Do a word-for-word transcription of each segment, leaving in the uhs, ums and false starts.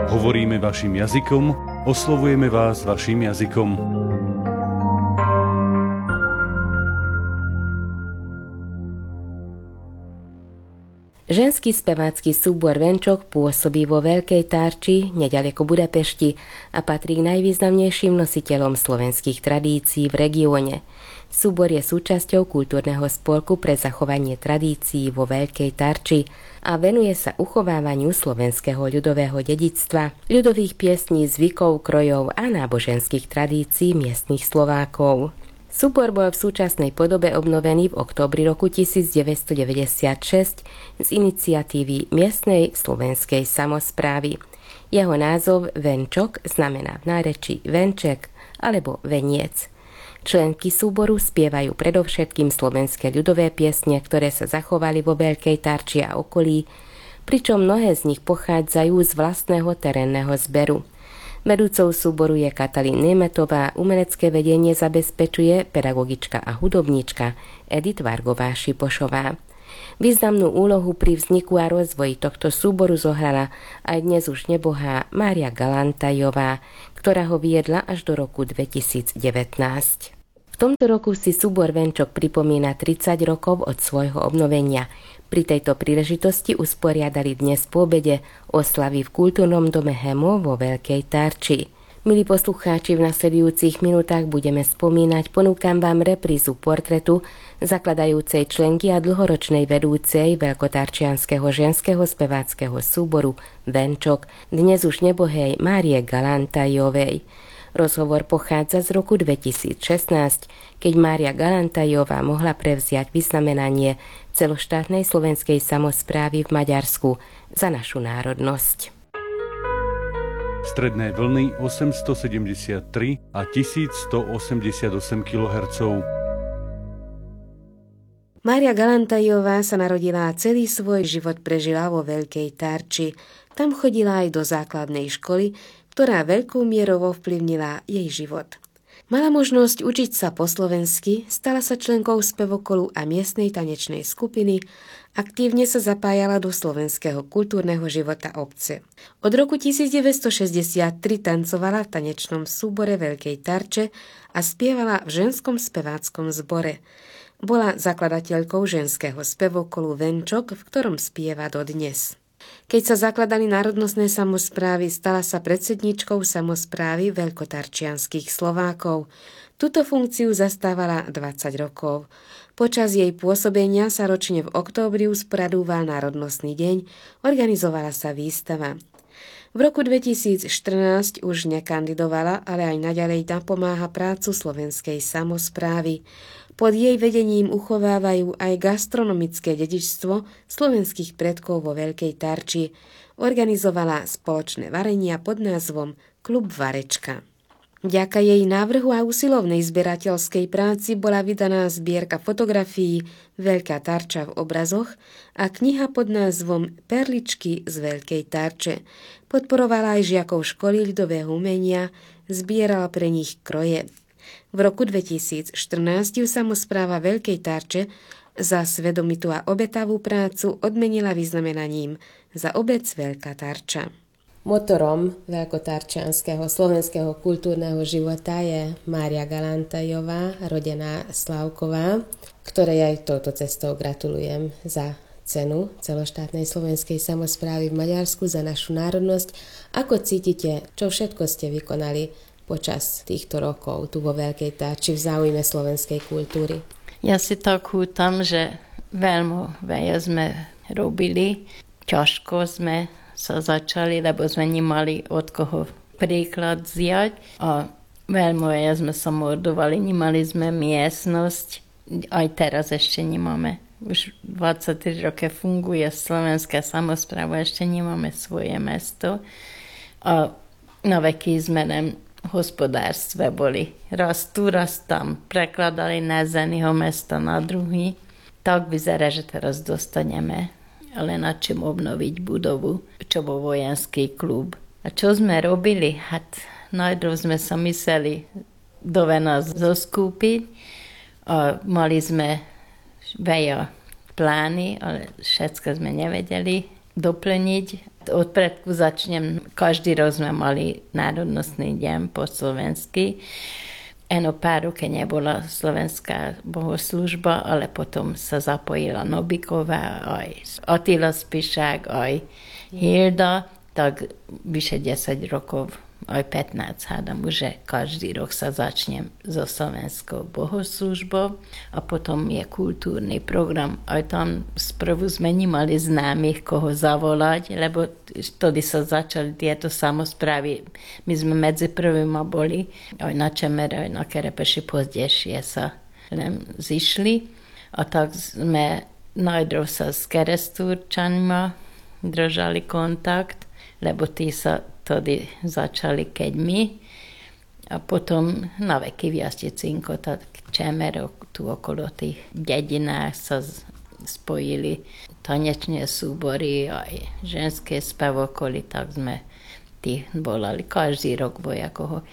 Hovoríme vašim jazykom, oslovujeme vás vašim jazykom. Ženský spevácky súbor Venčok pôsobí vo Veľkej Tárči, neďaleko Budapešti a patrí k najvýznamnejším nositeľom slovenských tradícií v regióne. Súbor je súčasťou kultúrneho spolku pre zachovanie tradícií vo Veľkej Tarči a venuje sa uchovávaniu slovenského ľudového dedičstva, ľudových piesní, zvykov, krojov a náboženských tradícií miestnych Slovákov. Súbor bol v súčasnej podobe obnovený v októbri roku devätnásťstodeväťdesiatšesť z iniciatívy miestnej slovenskej samosprávy. Jeho názov Venčok znamená v nárečí venček alebo veniec. Členky súboru spievajú predovšetkým slovenské ľudové piesne, ktoré sa zachovali vo Veľkej Tarči a okolí, pričom mnohé z nich pochádzajú z vlastného terénneho zberu. Vedúcou súboru je Katalín Nemetová, umelecké vedenie zabezpečuje pedagogička a hudobníčka Edith Vargová-Šipošová. Významnú úlohu pri vzniku a rozvoji tohto súboru zohrala aj dnes už nebohá Mária Galantajová, ktorá ho viedla až do roku dvetisícdevätnásť. V tomto roku si súbor Venčok pripomína tridsať rokov od svojho obnovenia. Pri tejto príležitosti usporiadali dnes po obede oslavy v kultúrnom dome Hemo vo Veľkej Tarči. Milí poslucháči, v nasledujúcich minútach budeme spomínať, ponúkam vám reprízu portretu zakladajúcej členky a dlhoročnej vedúcej veľkotarčianskeho ženského speváckeho súboru Venčok, dnes už nebohej Márie Galantajovej. Rozhovor pochádza z roku dvetisícšestnásť, keď Mária Galantajová mohla prevziať vyznamenanie celoštátnej slovenskej samosprávy v Maďarsku za našu národnosť. Stredné vlny osemstosedemdesiattri a tisícstoosemdesiatosem kilohertzov. Mária Galantajová sa narodila a celý svoj život prežila vo Veľkej Tarči. Tam chodila aj do základnej školy, ktorá veľkou mierou ovplyvnila jej život. Mala možnosť učiť sa po slovensky, stala sa členkou spevokolu a miestnej tanečnej skupiny, aktívne sa zapájala do slovenského kultúrneho života obce. Od roku devätnásťstošesťdesiattri tancovala v tanečnom súbore Veľkej Tarče a spievala v ženskom speváckom zbore. Bola zakladateľkou ženského spevokolu Venčok, v ktorom spieva dodnes. Keď sa zakladali národnostné samosprávy, stala sa predsedníčkou samosprávy veľkotarčianskych Slovákov. Túto funkciu zastávala dvadsať rokov. Počas jej pôsobenia sa ročne v októbri usporadúval Národnostný deň, organizovala sa výstava. V roku dvetisícštrnásť už nekandidovala, ale aj naďalej napomáha prácu slovenskej samosprávy. Pod jej vedením uchovávajú aj gastronomické dedičstvo slovenských predkov vo Veľkej Tarči. Organizovala spoločné varenia pod názvom Klub Varečka. Vďaka jej návrhu a usilovnej zberateľskej práci bola vydaná zbierka fotografií Veľká Tarča v obrazoch a kniha pod názvom Perličky z Veľkej Tarče. Podporovala aj žiakov školy ľudového umenia, zbierala pre nich kroje. V roku dvetisícštrnásť ju samospráva Veľkej Tarče za svedomitú a obetavú prácu odmenila vyznamenaním za obec Veľká Tarča. Motorom veľkotarčianskeho slovenského kultúrneho života je Mária Galantajová, rodená Slávková, ktorej aj touto cestou gratulujem za cenu celoštátnej slovenskej samosprávy v Maďarsku za našu národnosť. Ako cítite, čo všetko ste vykonali počas týchto rokov tu vo Veľkej Tarči v záujme slovenskej kultúry? Ja si tak hútam, že veľmi veľa sme robili, ťažko sme sa začali, lebo sme nemali od koho príklad vziať a veľmi veľa sme sa mordovali, nemali sme miestnosť, aj teraz ešte nemáme. Už dvadsaťtri roky funguje slovenská samospráva, ešte nemáme svoje mesto a na veky sme len hospodárstve boli. Raz tu, raz tam. Prekladali na z jedného mesta na druhý. Tak vyzerá, že teraz dostaneme ale na čím obnoviť budovu, čo bol vojenský klub. A čo sme robili? Hat, najdrv sme sa mysleli do nás zoskúpiť. A mali sme veľa plány, ale všetko sme nevedeli doplniť. Od predku začnem, každý rok sme mali národnostný deň po slovensky. Eno pár roke nebola slovenská bohoslužba, ale potom sa zapojila Nobiková, aj Attila Spišák, aj Hilda, tak vyše desať rokov, aj pätnásť hádam, že každý rok sa začnem so slovenskou bohoslužbou a potom je kultúrny program. Aj tam sprvu sme nemali známych, koho zavolať, lebo vtedy sa začali tieto samosprávy. My sme medzi prvými boli, aj na Čemere, aj na Kerepeši, pozdejšie sa len zišli. A tak sme najdrov sa s Kerestúrčanima držali kontakt, lebo tí sa tedy začali keď my. A potom na veky Viasticinko, tak Čemerok, tu okolo tých dedinách sa spojili tanečné súbory, aj ženské spevokoly, tak sme tí volali. Každý rok bojakoho.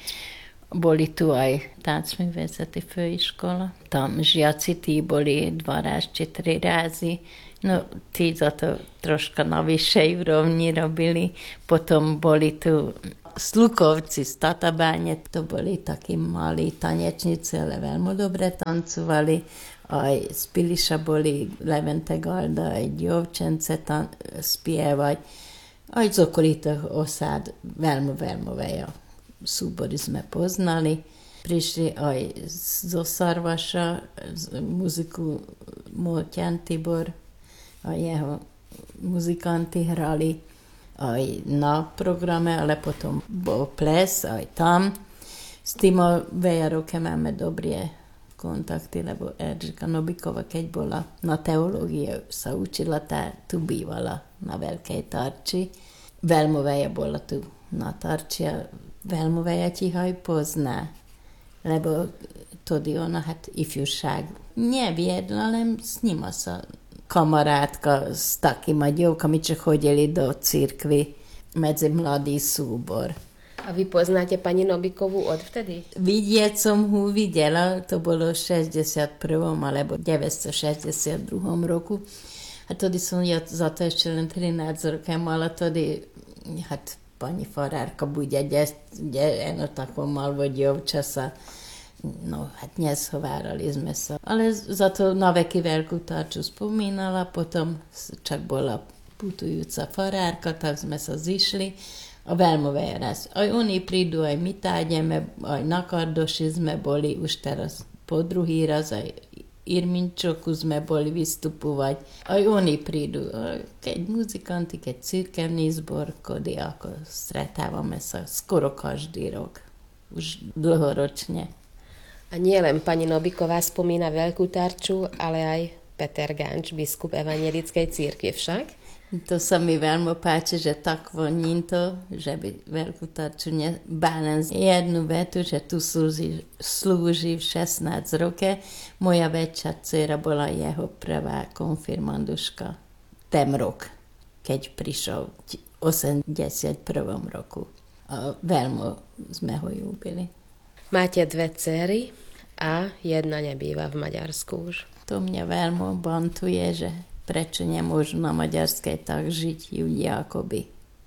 Boli tu aj táncművészeti főiskola. Tam žiaci tí boli dva raz či tri razy. No, tí za to troška na vyššej úrovni robili. Potom boli tu Slukovci z Tatabáne, to boli takí malí tanečníci, ale veľmi dobre tancovali. Aj z Piliša boli Levente Garda, aj dievčence tan- spievať. Aj z okolitých osád veľmi, veľmi veľa súbory sme poznali. Prišli aj zo Sarvaša, z muziku Molťan Tibor, a jeho muzikanti hrali aj na programe, ale potom bol ples aj tam. S tým veľa roky máme dobré kontakty, lebo Erzsika Nobikova, keď bola na teológie, sa učila, tá tu bývala na Veľkej Tarči. Veľmi veľa bola tu na Tarči a veľmi veľa ti aj pozná, lebo tedy ona hát ifjúság neviedla, len s nima sa kamarátka s takými dievkami, čo chodili do cirkvi medzi mladý súbor. A vy poznáte pani Nobikovú odvtedy? Vidieť som ho videla, to bolo v šesťdesiatom prvom alebo deväťstošesťdesiatdva roku. A tedy som ja za to ešte len trinásť rokov mala, tedy hát pani farárka bude, kde, kde eno tako malvo dievča sa. No, hát neshovárali sme sa. Ale za to na veky Veľkú Tarču spomínala, potom čak bola putujúca farárka, tak sme sa zišli a veľmi veľa raz. Aj oni prídu, aj my tájdeme, aj na Kardoši sme boli, už teraz po druhý raz, aj Irminčoku sme boli vystupovať. Aj oni prídu, keď muzikanti, keď cirkevný zbor, kody ako stretávame sa skoro každý rok. Už dlhoročne. A nie len pani Nobiková spomína Veľkú Tarču, ale aj Peter Gánč, biskup evangelickej cirkvi však. To sa mi veľmi páči, že tak voním to, že by Veľkú Tarču nebálen jednu vetu, že tu slúži, slúži v šestnásť roke. Moja väčšia dcera bola jeho prvá konfirmanduška ten rok, keď prišiel v osemdesiatom prvom roku. A veľmi sme ho ľúbili. Máte dve dcery a jedna nebýva v Maďarsku už. To mňa veľmi bantuje, že prečo nemôžu na maďarskej tak žiť ľudia, ako by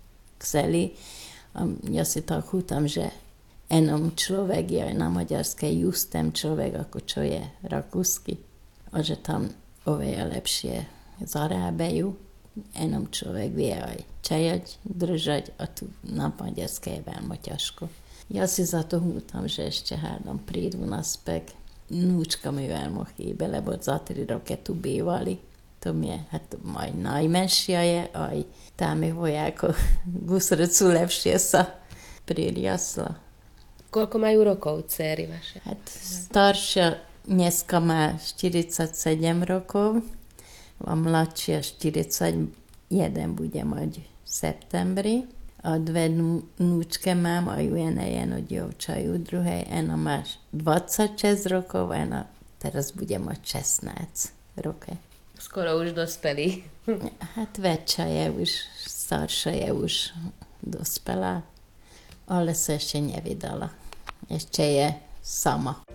chceli. A ja si tak chutám, že enom človek je aj na maďarskej justem človek, ako čo je rakúsky. A že tam oveľa lepšie zarábajú. Enom človek vie aj čajať, držať a tu na maďarskej je veľmi ťažko. Ja si za to hútam, že ešte hádam prídu naspäť. Núčka mi veľmi chýbe, lebo za tri roky tu bývali. To mi je, hát aj najmenšia je, aj tam je vojáko k srdcu lepšie sa pririasla. Koľko majú rokov dcery vaše? Hát staršia dneska má štyridsaťsedem rokov, a mladšia štyridsaťjeden bude mať v septembri. A dve núčke mám, a jedna jedno dievča, a druhej, ena má dvadsaťšesť rokov, a ena teraz bude mať šestnásť rokov. Skoro už dospelí. Hát väčšia je už, staršia je už dospelá, ale sa ešte nevydala. Ešte je sama.